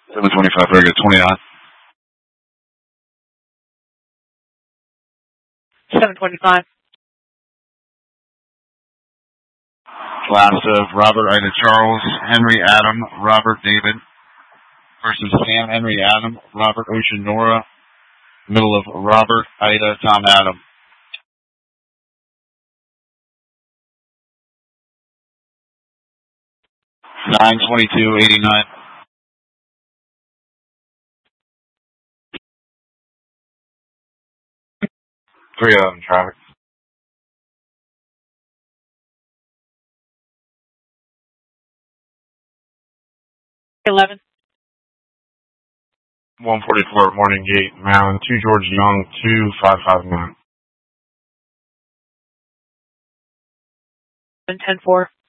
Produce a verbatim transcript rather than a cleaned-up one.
seven twenty-five, very good. twenty-nine. seven twenty-five. Last of Robert, Ida, Charles, Henry, Adam, Robert, David versus Sam, Henry, Adam, Robert, Ocean, Nora. Middle of Robert, Ida, Tom, Adam. nine twenty-two eighty-nine. three eleven traffic. eleven. one forty-four Morning Gate, Maryland. two George Young, two five five nine. ten four.